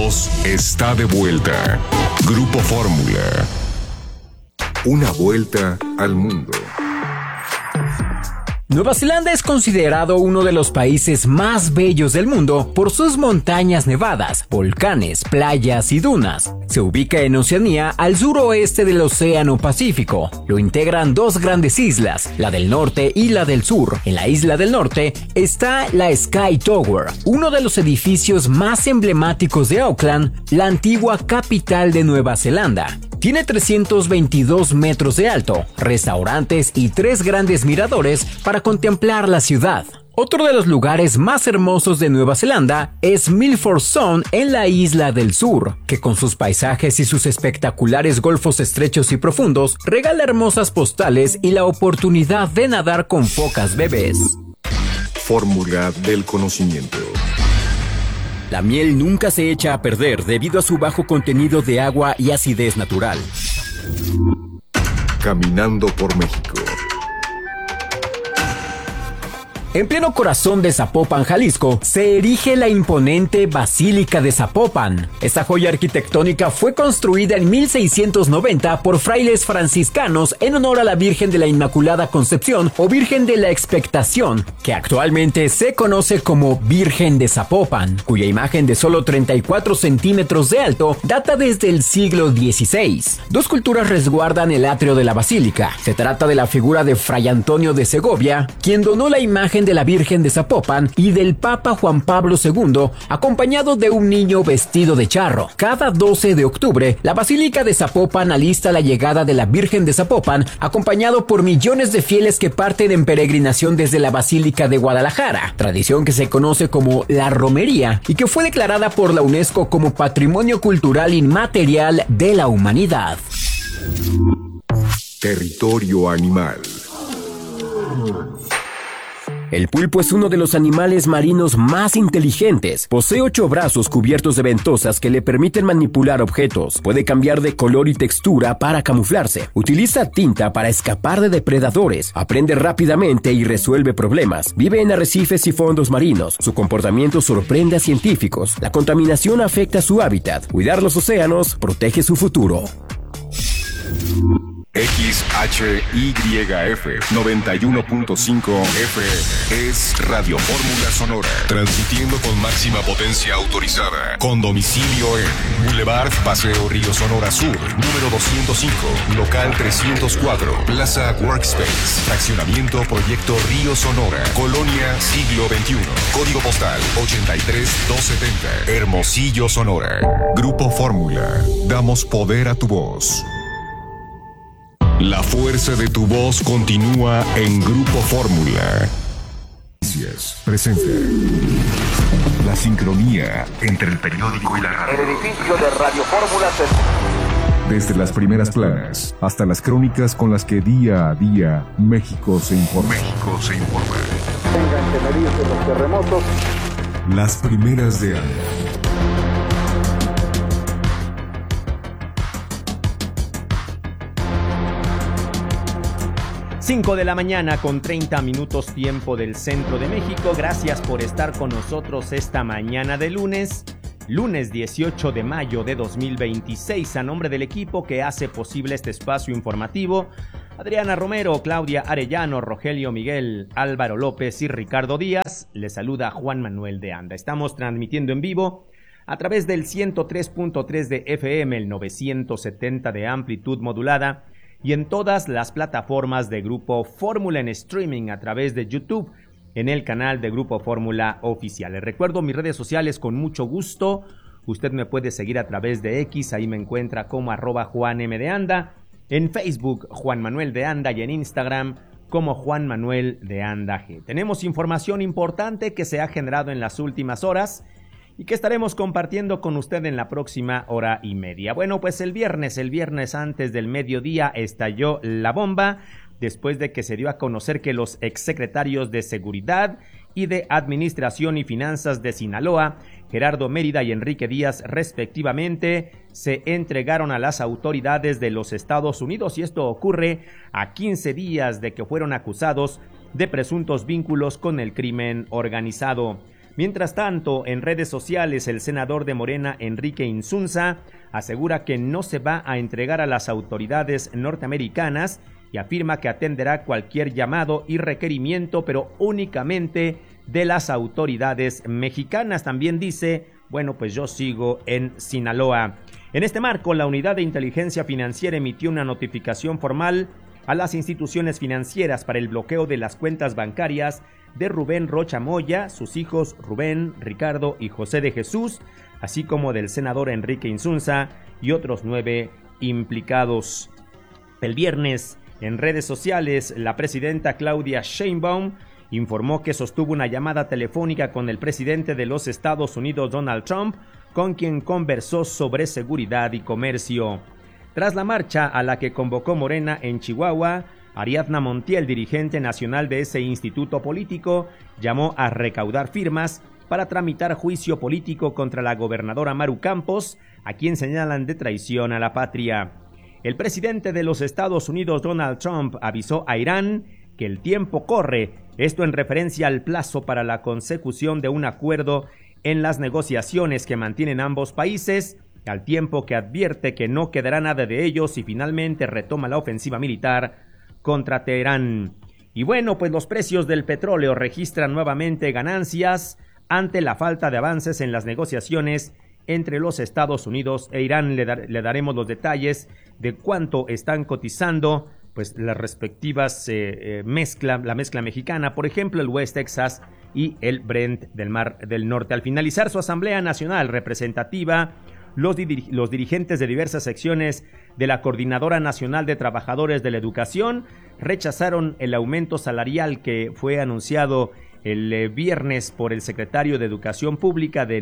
voz está de vuelta. Grupo Fórmula. Una vuelta al mundo. Nueva Zelanda es considerado uno de los países más bellos del mundo por sus montañas nevadas, volcanes, playas y dunas. Se ubica en Oceanía, al suroeste del Océano Pacífico. Lo integran dos grandes islas, la del norte y la del sur. En la isla del norte está la Sky Tower, uno de los edificios más emblemáticos de Auckland, la antigua capital de Nueva Zelanda. Tiene 322 metros de alto, restaurantes y 3 grandes miradores para contemplar la ciudad. Otro de los lugares más hermosos de Nueva Zelanda es Milford Sound en la isla del sur, que con sus paisajes y sus espectaculares golfos estrechos y profundos regala hermosas postales y la oportunidad de nadar con focas bebés. Fórmula del conocimiento. La miel nunca se echa a perder debido a su bajo contenido de agua y acidez natural. Caminando por México. En pleno corazón de Zapopan, Jalisco, se erige la imponente Basílica de Zapopan. Esta joya arquitectónica fue construida en 1690 por frailes franciscanos en honor a la Virgen de la Inmaculada Concepción o Virgen de la Expectación, que actualmente se conoce como Virgen de Zapopan, cuya imagen de solo 34 centímetros de alto data desde el siglo XVI. Dos esculturas resguardan el atrio de la basílica. Se trata de la figura de Fray Antonio de Segovia, quien donó la imagen de la Virgen de Zapopan, y del Papa Juan Pablo II, acompañado de un niño vestido de charro. Cada 12 de octubre, la Basílica de Zapopan alista la llegada de la Virgen de Zapopan, acompañado por millones de fieles que parten en peregrinación desde la Basílica de Guadalajara, tradición que se conoce como la romería y que fue declarada por la UNESCO como Patrimonio Cultural Inmaterial de la Humanidad. Territorio animal. El pulpo es uno de los animales marinos más inteligentes. Posee 8 brazos cubiertos de ventosas que le permiten manipular objetos. Puede cambiar de color y textura para camuflarse. Utiliza tinta para escapar de depredadores. Aprende rápidamente y resuelve problemas. Vive en arrecifes y fondos marinos. Su comportamiento sorprende a científicos. La contaminación afecta su hábitat. Cuidar los océanos protege su futuro. XHYF 91.5 FM es Radio Fórmula Sonora, transmitiendo con máxima potencia autorizada, con domicilio en Boulevard Paseo Río Sonora Sur, número 205, local 304, Plaza Workspace, fraccionamiento Proyecto Río Sonora, Colonia Siglo XXI, código postal 83270, Hermosillo, Sonora. Grupo Fórmula, damos poder a tu voz. La fuerza de tu voz continúa en Grupo Fórmula. Presenta la sincronía entre el periódico y la radio. El edificio de Radio Fórmula Desde las primeras planas hasta las crónicas con las que día a día México se informa. Tengan que medirse los terremotos. Las primeras de año. 5 de la mañana con 30 minutos tiempo del centro de México. Gracias por estar con nosotros esta mañana de lunes 18 de mayo de 2026. A nombre del equipo que hace posible este espacio informativo, Adriana Romero, Claudia Arellano, Rogelio Miguel, Álvaro López y Ricardo Díaz, les saluda Juan Manuel de Anda. Estamos transmitiendo en vivo a través del 103.3 de FM, el 970 de amplitud modulada, y en todas las plataformas de Grupo Fórmula en streaming a través de YouTube, en el canal de Grupo Fórmula Oficial. Les recuerdo mis redes sociales con mucho gusto. Usted me puede seguir a través de X, ahí me encuentra como @JuanMDeAnda, en Facebook Juan Manuel de Anda y en Instagram como Juan Manuel de Anda G. Tenemos información importante que se ha generado en las últimas horas y que estaremos compartiendo con usted en la próxima hora y media. Bueno, pues el viernes antes del mediodía estalló la bomba, después de que se dio a conocer que los exsecretarios de Seguridad y de Administración y Finanzas de Sinaloa, Gerardo Mérida y Enrique Díaz, respectivamente, se entregaron a las autoridades de los Estados Unidos, y esto ocurre a 15 días de que fueron acusados de presuntos vínculos con el crimen organizado. Mientras tanto, en redes sociales, el senador de Morena, Enrique Insunza, asegura que no se va a entregar a las autoridades norteamericanas y afirma que atenderá cualquier llamado y requerimiento, pero únicamente de las autoridades mexicanas. También dice, bueno, pues yo sigo en Sinaloa. En este marco, la Unidad de Inteligencia Financiera emitió una notificación formal a las instituciones financieras para el bloqueo de las cuentas bancarias de Rubén Rocha Moya, sus hijos Rubén, Ricardo y José de Jesús, así como del senador Enrique Insunza y otros 9 implicados. El viernes, en redes sociales, la presidenta Claudia Sheinbaum informó que sostuvo una llamada telefónica con el presidente de los Estados Unidos, Donald Trump, con quien conversó sobre seguridad y comercio. Tras la marcha a la que convocó Morena en Chihuahua, Ariadna Montiel, dirigente nacional de ese instituto político, llamó a recaudar firmas para tramitar juicio político contra la gobernadora Maru Campos, a quien señalan de traición a la patria. El presidente de los Estados Unidos, Donald Trump, avisó a Irán que el tiempo corre, esto en referencia al plazo para la consecución de un acuerdo en las negociaciones que mantienen ambos países, al tiempo que advierte que no quedará nada de ellos si finalmente retoma la ofensiva militar contra Teherán. Y bueno, pues los precios del petróleo registran nuevamente ganancias ante la falta de avances en las negociaciones entre los Estados Unidos e Irán. Le daremos los detalles de cuánto están cotizando pues las respectivas la mezcla mexicana, por ejemplo el West Texas y el Brent del Mar del Norte. Al finalizar su Asamblea Nacional Representativa, los dirigentes de diversas secciones de la Coordinadora Nacional de Trabajadores de la Educación rechazaron el aumento salarial que fue anunciado el viernes por el secretario de Educación Pública de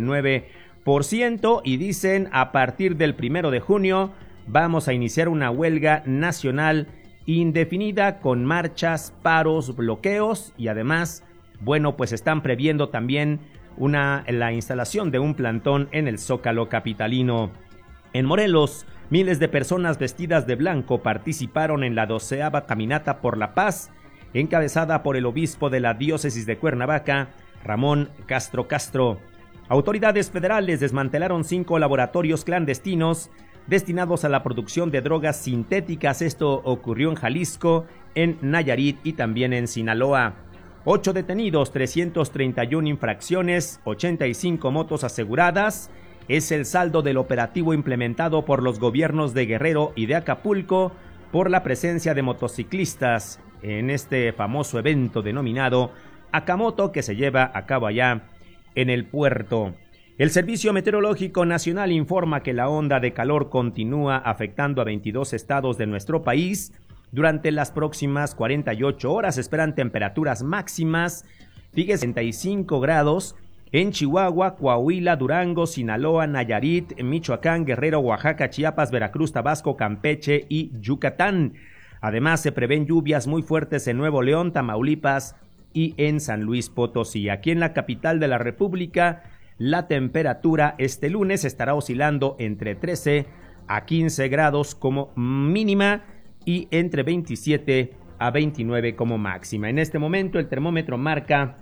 9% y dicen, a partir del 1 de junio vamos a iniciar una huelga nacional indefinida con marchas, paros, bloqueos y además, bueno, pues están previendo también la instalación de un plantón en el Zócalo capitalino. En Morelos, miles de personas vestidas de blanco participaron en la 12ª Caminata por la Paz, encabezada por el obispo de la diócesis de Cuernavaca, Ramón Castro Castro. Autoridades federales desmantelaron 5 laboratorios clandestinos destinados a la producción de drogas sintéticas. Esto ocurrió en Jalisco, en Nayarit y también en Sinaloa. 8 detenidos, 331 infracciones, 85 motos aseguradas. Es el saldo del operativo implementado por los gobiernos de Guerrero y de Acapulco por la presencia de motociclistas en este famoso evento denominado Acamoto, que se lleva a cabo allá en el puerto. El Servicio Meteorológico Nacional informa que la onda de calor continúa afectando a 22 estados de nuestro país. Durante las próximas 48 horas esperan temperaturas máximas, fíjese, 65 grados en Chihuahua, Coahuila, Durango, Sinaloa, Nayarit, Michoacán, Guerrero, Oaxaca, Chiapas, Veracruz, Tabasco, Campeche y Yucatán. Además, se prevén lluvias muy fuertes en Nuevo León, Tamaulipas y en San Luis Potosí. Aquí en la capital de la República, la temperatura este lunes estará oscilando entre 13 a 15 grados como mínima y entre 27 a 29 como máxima. En este momento el termómetro marca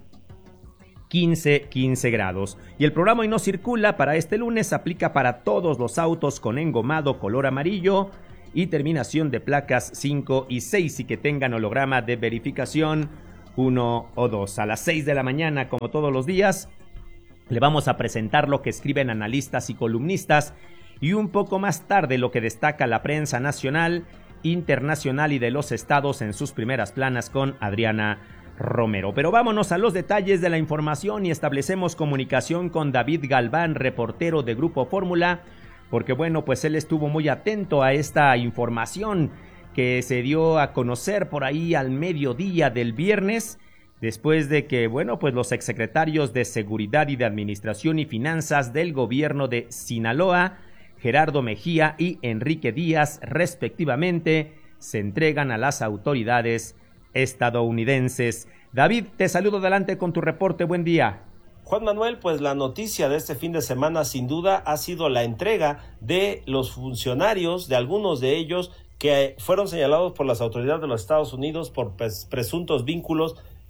15 grados. Y el programa Hoy No Circula para este lunes aplica para todos los autos con engomado color amarillo y terminación de placas 5 y 6 y que tengan holograma de verificación 1 o 2. A las 6 de la mañana, como todos los días, le vamos a presentar lo que escriben analistas y columnistas y un poco más tarde lo que destaca la prensa nacional, internacional y de los estados en sus primeras planas con Adriana Romero. Pero vámonos a los detalles de la información y establecemos comunicación con David Galván, reportero de Grupo Fórmula, porque bueno, pues él estuvo muy atento a esta información que se dio a conocer por ahí al mediodía del viernes, después de que, bueno, pues los exsecretarios de Seguridad y de Administración y Finanzas del gobierno de Sinaloa, Gerardo Mejía y Enrique Díaz, respectivamente, se entregan a las autoridades estadounidenses. David, te saludo, adelante con tu reporte, buen día. Juan Manuel, pues la noticia de este fin de semana sin duda ha sido la entrega de los funcionarios, de algunos de ellos que fueron señalados por las autoridades de los Estados Unidos por presuntos vínculos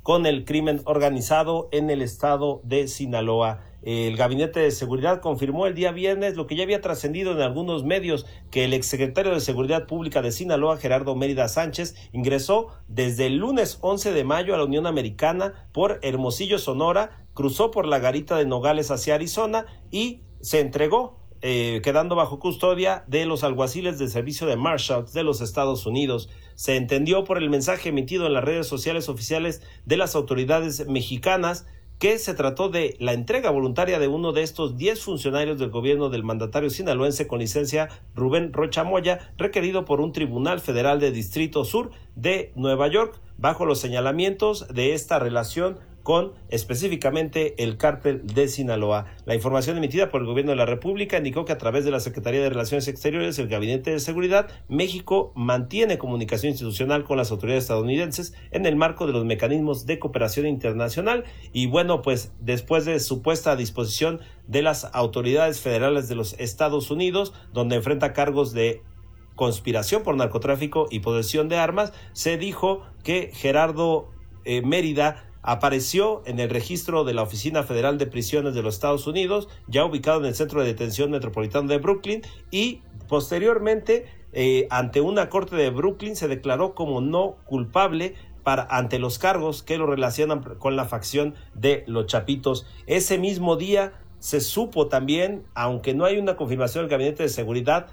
con el crimen organizado en el estado de Sinaloa. El Gabinete de Seguridad confirmó el día viernes lo que ya había trascendido en algunos medios, que el exsecretario de Seguridad Pública de Sinaloa, Gerardo Mérida Sánchez, ingresó desde el lunes 11 de mayo a la Unión Americana por Hermosillo, Sonora, cruzó por la garita de Nogales hacia Arizona y se entregó, quedando bajo custodia de los alguaciles del Servicio de Marshals de los Estados Unidos. Se entendió por el mensaje emitido en las redes sociales oficiales de las autoridades mexicanas que se trató de la entrega voluntaria de uno de estos 10 funcionarios del gobierno del mandatario sinaloense con licencia, Rubén Rocha Moya, requerido por un tribunal federal de Distrito Sur de Nueva York, bajo los señalamientos de esta relación con específicamente el cártel de Sinaloa. La información emitida por el gobierno de la República indicó que a través de la Secretaría de Relaciones Exteriores, el Gabinete de Seguridad, México mantiene comunicación institucional con las autoridades estadounidenses en el marco de los mecanismos de cooperación internacional. Y bueno, pues después de supuesta disposición de las autoridades federales de los Estados Unidos, donde enfrenta cargos de conspiración por narcotráfico y posesión de armas, se dijo que Gerardo Mérida apareció en el registro de la Oficina Federal de Prisiones de los Estados Unidos, ya ubicado en el Centro de Detención Metropolitano de Brooklyn, y posteriormente ante una corte de Brooklyn se declaró como no culpable ante los cargos que lo relacionan con la facción de los Chapitos. Ese mismo día se supo también, aunque no hay una confirmación del Gabinete de Seguridad,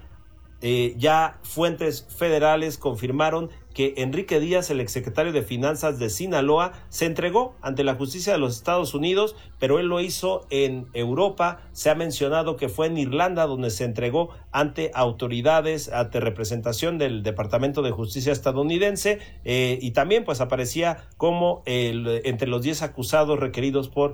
ya fuentes federales confirmaron que Enrique Díaz, el exsecretario de Finanzas de Sinaloa, se entregó ante la justicia de los Estados Unidos, pero él lo hizo en Europa. Se ha mencionado que fue en Irlanda donde se entregó ante autoridades, ante representación del Departamento de Justicia estadounidense, y también pues aparecía como entre los 10 acusados requeridos por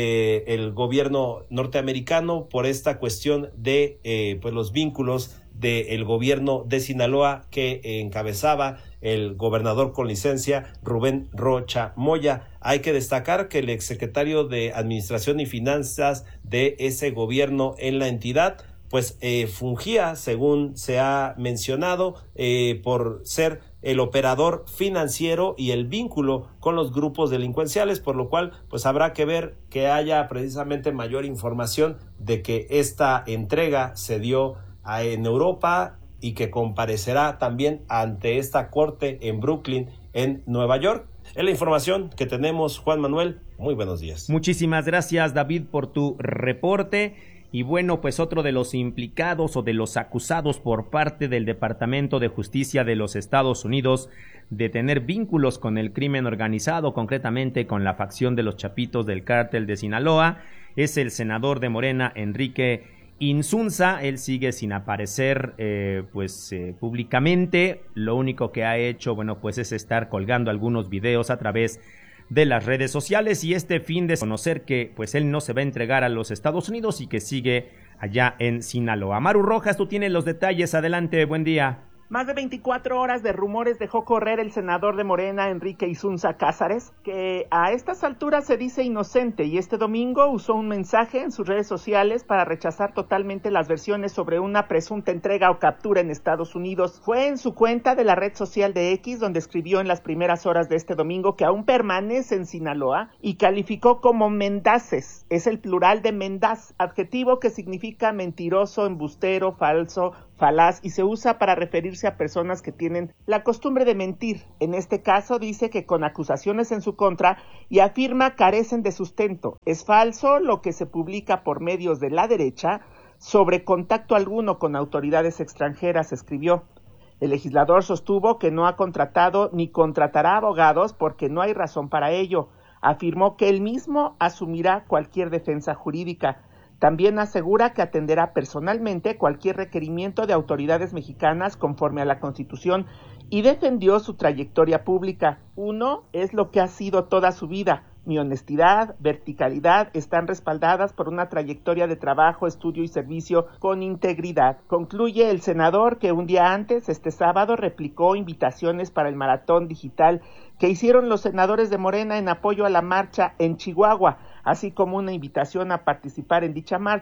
el gobierno norteamericano por esta cuestión de pues los vínculos del gobierno de Sinaloa que encabezaba el gobernador con licencia Rubén Rocha Moya. Hay que destacar que el exsecretario de Administración y Finanzas de ese gobierno en la entidad pues fungía, según se ha mencionado, por ser el operador financiero y el vínculo con los grupos delincuenciales, por lo cual pues habrá que ver que haya precisamente mayor información de que esta entrega se dio en Europa y que comparecerá también ante esta corte en Brooklyn, en Nueva York. Es la información que tenemos, Juan Manuel. Muy buenos días. Muchísimas gracias, David, por tu reporte. Y bueno, pues otro de los implicados o de los acusados por parte del Departamento de Justicia de los Estados Unidos de tener vínculos con el crimen organizado, concretamente con la facción de los Chapitos del cártel de Sinaloa, es el senador de Morena, Enrique Insunza. Él sigue sin aparecer públicamente. Lo único que ha hecho, bueno, pues es estar colgando algunos videos a través de las redes sociales, y este fin de conocer que pues él no se va a entregar a los Estados Unidos y que sigue allá en Sinaloa. Maru Rojas, tú tienes los detalles. Adelante, buen día. Más de 24 horas de rumores dejó correr el senador de Morena, Enrique Insunza Cázares, que a estas alturas se dice inocente, y este domingo usó un mensaje en sus redes sociales para rechazar totalmente las versiones sobre una presunta entrega o captura en Estados Unidos. Fue en su cuenta de la red social de X donde escribió en las primeras horas de este domingo que aún permanece en Sinaloa y calificó como mendaces, es el plural de mendaz, adjetivo que significa mentiroso, embustero, falso, falaz, y se usa para referirse a personas que tienen la costumbre de mentir. En este caso dice que con acusaciones en su contra, y afirma carecen de sustento. Es falso lo que se publica por medios de la derecha sobre contacto alguno con autoridades extranjeras, escribió. El legislador sostuvo que no ha contratado ni contratará abogados porque no hay razón para ello. Afirmó que él mismo asumirá cualquier defensa jurídica. También asegura que atenderá personalmente cualquier requerimiento de autoridades mexicanas conforme a la Constitución, y defendió su trayectoria pública. Uno es lo que ha sido toda su vida. Mi honestidad, verticalidad están respaldadas por una trayectoria de trabajo, estudio y servicio con integridad. Concluye el senador que un día antes, este sábado, replicó invitaciones para el maratón digital que hicieron los senadores de Morena en apoyo a la marcha en Chihuahua, así como una invitación a participar en dicha marcha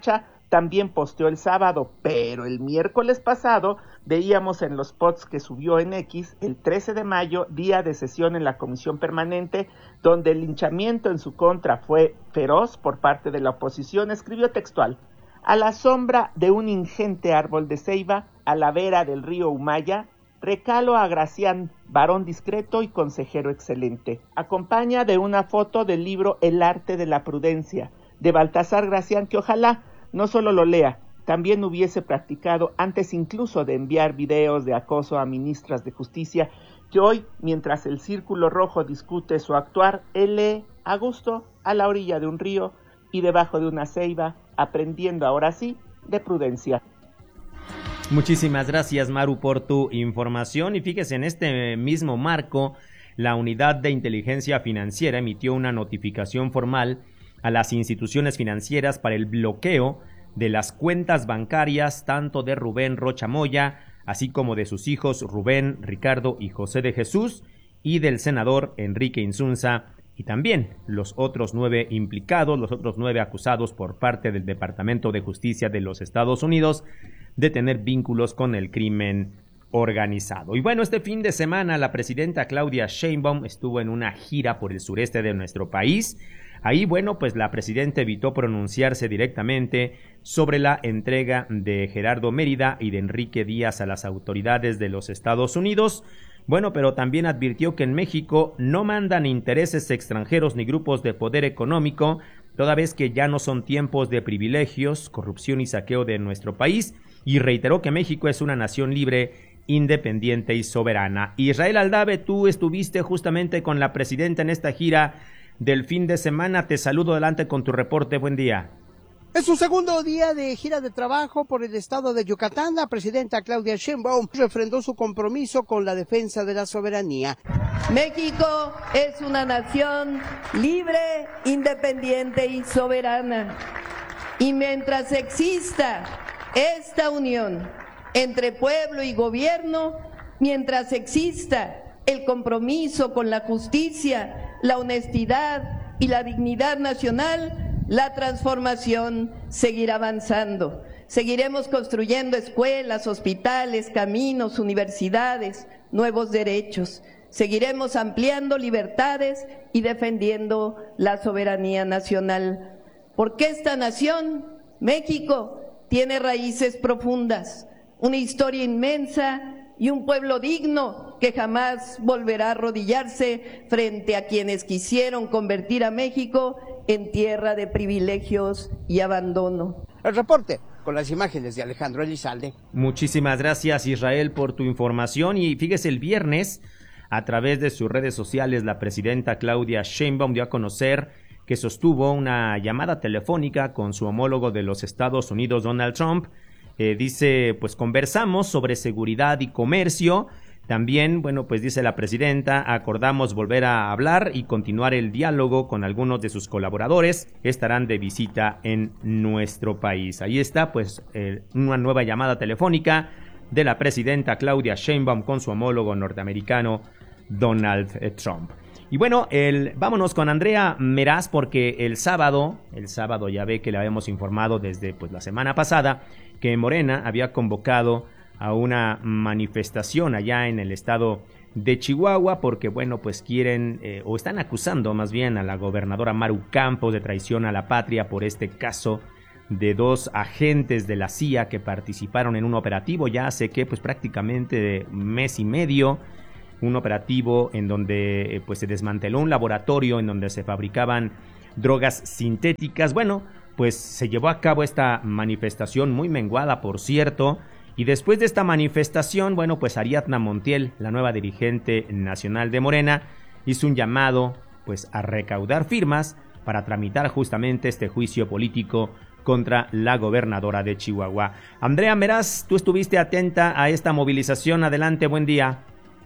también posteó el sábado, pero el miércoles pasado veíamos en los posts que subió en X el 13 de mayo, día de sesión en la Comisión Permanente, donde el linchamiento en su contra fue feroz por parte de la oposición. Escribió textual: a la sombra de un ingente árbol de ceiba, a la vera del río Humaya, recalo a Gracián, varón discreto y consejero excelente. Acompaña de una foto del libro El arte de la prudencia, de Baltasar Gracián, que ojalá no solo lo lea, también hubiese practicado antes incluso de enviar videos de acoso a ministras de justicia, que hoy, mientras el Círculo Rojo discute su actuar, él lee a gusto a la orilla de un río y debajo de una ceiba, aprendiendo ahora sí de prudencia. Muchísimas gracias, Maru, por tu información. Y fíjese, en este mismo marco, la Unidad de Inteligencia Financiera emitió una notificación formal a las instituciones financieras para el bloqueo de las cuentas bancarias tanto de Rubén Rocha Moya, así como de sus hijos Rubén, Ricardo y José de Jesús, y del senador Enrique Insunza, y también los otros 9 implicados, los otros 9 acusados por parte del Departamento de Justicia de los Estados Unidos de tener vínculos con el crimen organizado. Y bueno, este fin de semana la presidenta Claudia Sheinbaum estuvo en una gira por el sureste de nuestro país. Ahí, bueno, pues la presidenta evitó pronunciarse directamente sobre la entrega de Gerardo Mérida y de Enrique Díaz a las autoridades de los Estados Unidos. Bueno, pero también advirtió que en México no mandan intereses extranjeros ni grupos de poder económico, toda vez que ya no son tiempos de privilegios, corrupción y saqueo de nuestro país, y reiteró que México es una nación libre, independiente y soberana. Israel Aldave, tú estuviste justamente con la presidenta en esta gira del fin de semana. Te saludo, adelante con tu reporte. Buen día. En su segundo día de gira de trabajo por el estado de Yucatán, la presidenta Claudia Sheinbaum refrendó su compromiso con la defensa de la soberanía. México es una nación libre, independiente y soberana. Y mientras exista esta unión entre pueblo y gobierno, mientras exista el compromiso con la justicia, la honestidad y la dignidad nacional, la transformación seguirá avanzando. Seguiremos construyendo escuelas, hospitales, caminos, universidades, nuevos derechos. Seguiremos ampliando libertades y defendiendo la soberanía nacional. Porque esta nación, México, tiene raíces profundas, una historia inmensa y un pueblo digno que jamás volverá a arrodillarse frente a quienes quisieron convertir a México en tierra de privilegios y abandono. El reporte con las imágenes de Alejandro Elizalde. Muchísimas gracias, Israel, por tu información. Y fíjese, el viernes, a través de sus redes sociales, la presidenta Claudia Sheinbaum dio a conocer que sostuvo una llamada telefónica con su homólogo de los Estados Unidos, Donald Trump. Dice, pues conversamos sobre seguridad y comercio. También, bueno, pues dice la presidenta, acordamos volver a hablar y continuar el diálogo con algunos de sus colaboradores que estarán de visita en nuestro país. Ahí está, pues, una nueva llamada telefónica de la presidenta Claudia Sheinbaum con su homólogo norteamericano Donald Trump. Y bueno, vámonos con Andrea Meraz, porque el sábado ya ve que le habíamos informado desde pues la semana pasada que Morena había convocado a una manifestación allá en el estado de Chihuahua, porque bueno, pues quieren o están acusando más bien a la gobernadora Maru Campos de traición a la patria por este caso de 2 agentes de la CIA que participaron en un operativo ya hace que pues prácticamente mes y medio, un operativo en donde pues se desmanteló un laboratorio en donde se fabricaban drogas sintéticas. Bueno, pues se llevó a cabo esta manifestación muy menguada, por cierto, y después de esta manifestación, bueno, pues Ariadna Montiel, la nueva dirigente nacional de Morena, hizo un llamado pues a recaudar firmas para tramitar justamente este juicio político contra la gobernadora de Chihuahua. Andrea Meraz, tú estuviste atenta a esta movilización. Adelante, buen día.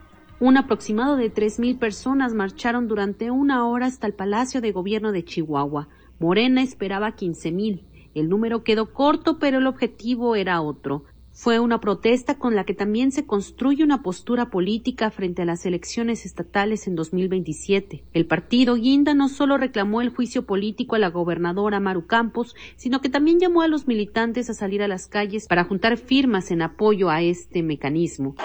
Un aproximado de 3,000 personas marcharon durante 1 hora hasta el Palacio de Gobierno de Chihuahua. Morena esperaba 15,000. El número quedó corto, pero el objetivo era otro: Fue una protesta con la que también se construye una postura política frente a las elecciones estatales en 2027. El partido Guinda no solo reclamó el juicio político a la gobernadora Maru Campos, sino que también llamó a los militantes a salir a las calles para juntar firmas en apoyo a este mecanismo.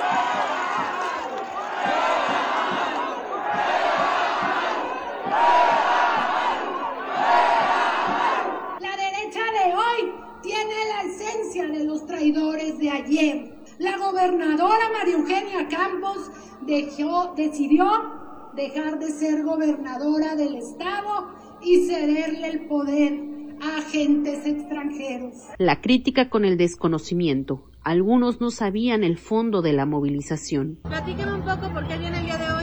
De los traidores de ayer. La gobernadora María Eugenia Campos decidió dejar de ser gobernadora del estado y cederle el poder a agentes extranjeros. La crítica con el desconocimiento. Algunos no sabían el fondo de la movilización. Platíqueme un poco por qué viene el día de hoy.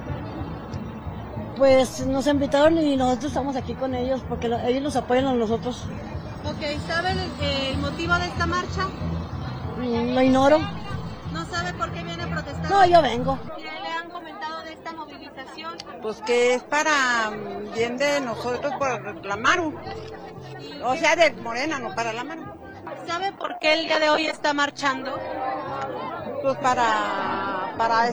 Pues nos invitaron y nosotros estamos aquí con ellos porque ellos nos apoyan a nosotros. Ok, ¿sabe el motivo de esta marcha? Lo ignoro. ¿No sabe por qué viene protestando? No, yo vengo. ¿Qué le han comentado de esta movilización? Pues que es para bien de nosotros por la Maru. O sea, de Morena, no para la Maru. ¿Sabe por qué el día de hoy está marchando? Pues para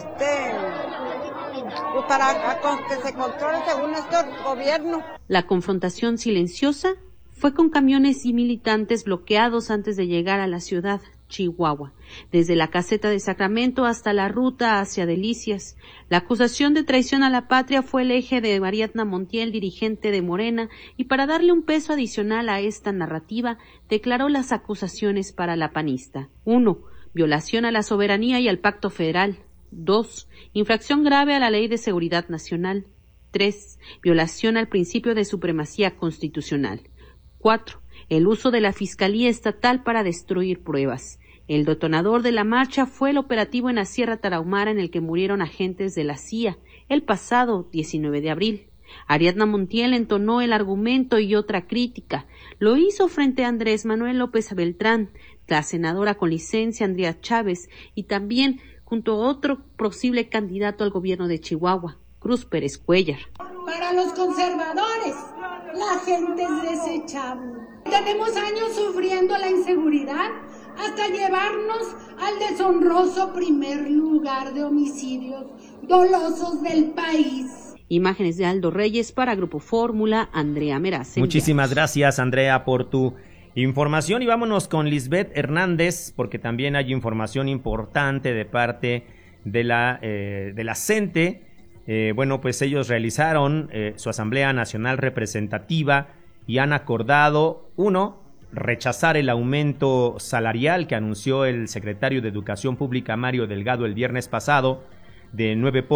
que se controle según este gobierno. La confrontación silenciosa fue con camiones y militantes bloqueados antes de llegar a la ciudad, Chihuahua, desde la caseta de Sacramento hasta la ruta hacia Delicias. La acusación de traición a la patria fue el eje de Ariadna Montiel, dirigente de Morena, y para darle un peso adicional a esta narrativa, declaró las acusaciones para la panista. 1. Violación a la soberanía y al pacto federal. 2. Infracción grave a la Ley de Seguridad Nacional. 3. Violación al principio de supremacía constitucional. 4. El uso de la Fiscalía Estatal para destruir pruebas. El detonador de la marcha fue el operativo en la Sierra Tarahumara en el que murieron agentes de la CIA el pasado 19 de abril. Ariadna Montiel entonó el argumento y otra crítica. Lo hizo frente a Andrés Manuel López Beltrán, la senadora con licencia Andrea Chávez y también junto a otro posible candidato al gobierno de Chihuahua, Cruz Pérez Cuéllar. Para los conservadores, la gente es desechable. Tenemos años sufriendo la inseguridad hasta llevarnos al deshonroso primer lugar de homicidios dolosos del país. Imágenes de Aldo Reyes para Grupo Fórmula, Andrea Meraz. Muchísimas gracias, Andrea, por tu información y vámonos con Lisbeth Hernández porque también hay información importante de parte de la CENTE. Bueno, pues ellos realizaron su Asamblea Nacional Representativa y han acordado, 1, rechazar el aumento salarial que anunció el secretario de Educación Pública Mario Delgado el viernes pasado de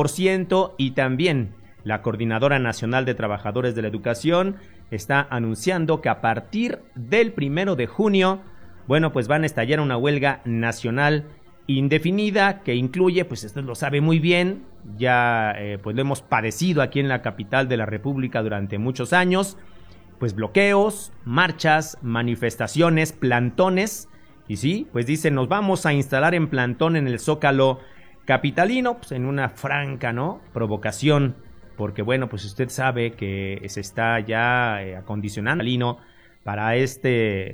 9% y también la Coordinadora Nacional de Trabajadores de la Educación está anunciando que a partir del 1 de junio, bueno, pues van a estallar una huelga nacional indefinida que incluye, pues usted lo sabe muy bien, ya pues lo hemos padecido aquí en la capital de la República durante muchos años, pues bloqueos, marchas, manifestaciones, plantones, y sí, pues dicen, nos vamos a instalar en plantón en el Zócalo capitalino, pues en una franca, ¿no?, provocación, porque bueno, pues usted sabe que se está ya acondicionando para esta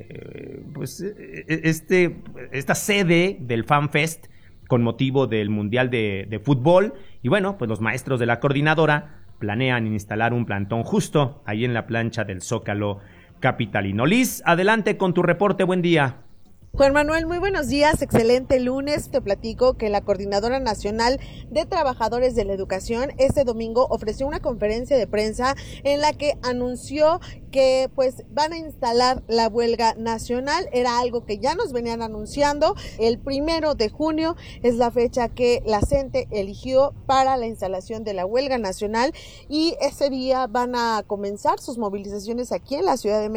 sede del FanFest con motivo del Mundial de Fútbol. Y bueno, pues los maestros de la coordinadora planean instalar un plantón justo ahí en la plancha del Zócalo capitalino. Liz, adelante con tu reporte, buen día. Juan Manuel, muy buenos días, excelente lunes. Te platico que la Coordinadora Nacional de Trabajadores de la Educación este domingo ofreció una conferencia de prensa en la que anunció que pues van a instalar la huelga nacional. Era algo que ya nos venían anunciando. El 1 de junio es la fecha que la CENTE eligió para la instalación de la huelga nacional y ese día van a comenzar sus movilizaciones aquí en la Ciudad de México.